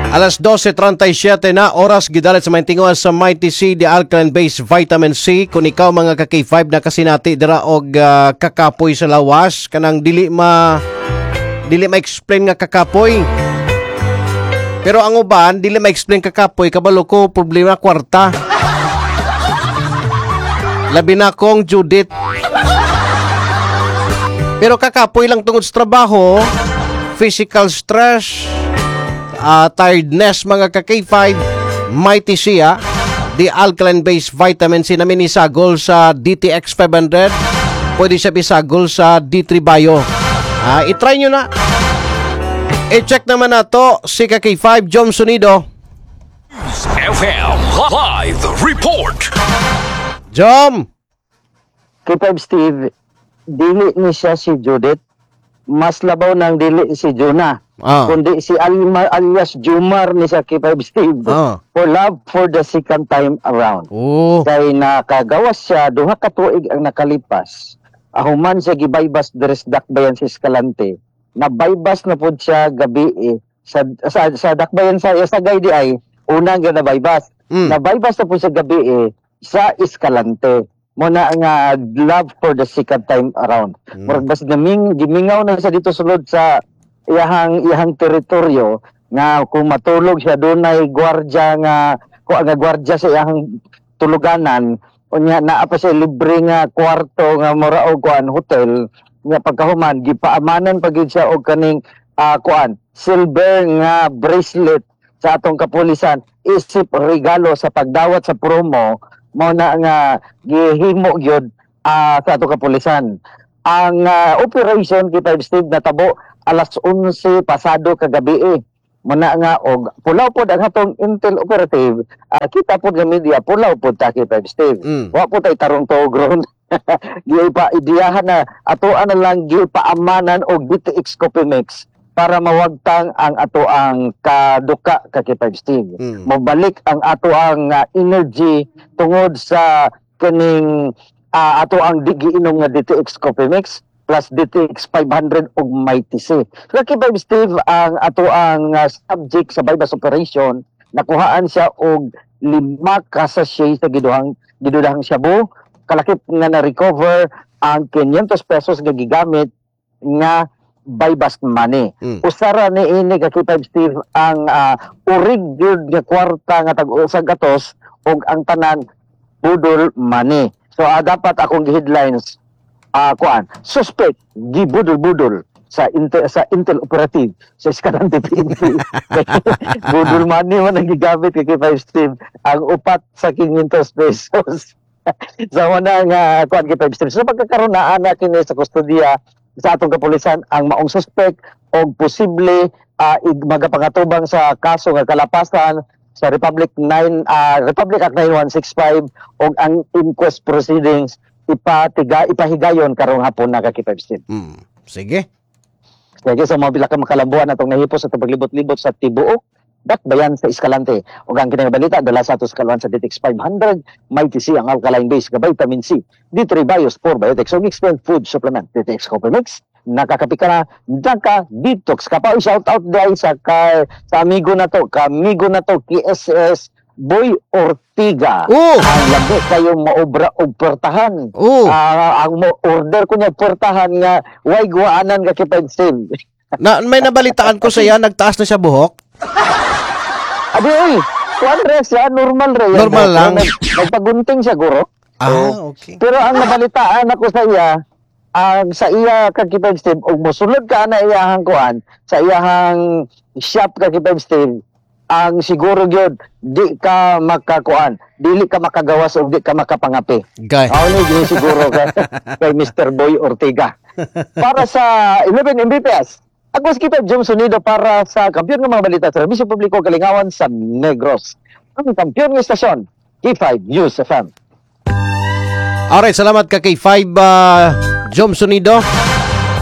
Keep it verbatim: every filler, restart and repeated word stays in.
Alas dose treinta y siete na oras gidalit sa maintinguan sa Mighty C di alkaline based vitamin C. Kung ikaw mga ka K five na kasinati dira og uh, kakapoy sa lawas kanang dili ma dili ma-explain nga kakapoy. Pero ang uban dili ma-explain kakapoy kabalo ko problema kwarta. Labi na kong Judith. Pero kakapoy lang tungod sa trabaho, physical stress, Uh, tiredness mga ka K five, Mighty C, ah, the alkaline-based vitamin C namin isagol sa D T X five hundred. Pwede siya isagol sa D three Bio. Uh, itry nyo na. I-check naman na to si ka K five, Jom Sonido. F M Live Report. Jom! K five Steve, dili ni siya si Judith. Mas labaw ng dili si Jonah. Ah. Kundi si Alma, alias Jumar ni sa K five Steve. Ah. For love for the second time around. Oh. Kaya nakagawas siya, duha ka tuig ang nakalipas. Ahuman siya gibaybas deres Dakbayan sa Escalante. Nabaybas na po siya gabi eh. Sa, sa, sa Dakbayan sa Esagay di ay, unang nga nabaybas. Mm. Nabaybas na po siya gabi eh, sa Escalante. Muna nga love for the second time around. Mm. Murag bas gaming gimingaw na siya dito sulod sa iyahang iyahang teritoryo nga kung matulog siya doon ay gwardiya nga ko ang gwardiya sa iyahang tuluganan unya naa pa siya libre nga kwarto nga mura og kuan hotel nga pagkahuman gipaamanan pagid siya og kaning uh, kuan silver nga bracelet sa atong kapulisan isip regalo sa pagdawat sa promo mo na nga gihimo gyud uh, sa atong kapulisan. Ang uh, operation K five Steve natabo alas onse pasado kagabi eh. Muna nga og pulaw pod ang atong intel operative. Uh, kita pod nga media pulaw pod ta K five Steve. Mm. Wa pod tay tarong to ground. Gipa ideyahan na atoan na lang gipaamanan og D T X Copymix para mawagtang ang ato ang kaduka ka K five Steve. Mm. Mabalik ang ato ang uh, energy tungod sa kaning uh, ato ang digiinom nga D T X Copymix plus D T X five hundred og Mighty C. So K five Steve ang ato ang uh, subject sa bypass operation nakuhaan siya og lima ka sachet sa giduhang giduhang shabu kalakip nga na recover ang quinientos pesos nga gigamit nga bypass money. Mm. Usara ni ini ka K five Steve ang uh, urig gyud nga kwarta nga tag-usag atos og ang tanan budol money. So uh, dapat akong headlines uh, kuan suspect gibudol-budol sa intel sa intel operative sa Escalante P N P. Budol money man ang gigamit kay K five Steve ang upat sa quinientos pesos. Sa wana nga kuan K five Steve. So pagkakaroon na ana kini sa kustodiya sa atong kapulisan ang maong suspect o posible uh, magapangatubang sa kaso nga kalapasan sa Republic nine uh, Republic Act nine one six five o ang inquest proceedings ipatiga ipahigayon karong hapon na ka K five Steve. Mm. Sige. Sige sa so, mga bilakang makalambuan atong nahipos sa paglibot-libot sa tibuok Dakbayan sa Escalante. O ang kinabalita dala sa atos kalwan sa D T X five hundred, Mighty C ang alkaline base nga vitamin C, D three Bios for Biotex o Explain Food Supplement, D T X Copymix, nakakapika na Daka Detox. Kapag shout out dahil sa, ka, sa amigo na to, kamigo na to, K S S Boy Ortiga. Oh. Ang labi kayong maobra og portahan. Oh. Uh, ang mo order ko niya portahan nga way guwaanan ka kipensive. Na may nabalitaan ko sa iya nagtaas na siya buhok. Abi oy, kuan re siya normal re. Normal yan, lang. Nag, nagpagunting siya guro. Ah, okay. Pero ang nabalitaan ako sa iya, ang sa iya ka K five Steve og mosulod ka na iyahang kuan sa iyahang shop ka K five Steve. Ang siguro gyud di ka makakuan, dili ka makagawas og di ka makapangapi. Gay. Aw ni gini siguro kay, kay Mister Boy Ortiga. Para sa eleven M B P S, ako si Kipep Jom Sonido para sa kampiyon ng mga balita sa Serbisyo Publiko Kalingawan sa Negros. Ang kampiyon ng istasyon, K five News F M. Alright, salamat ka K five uh, Jom Sonido.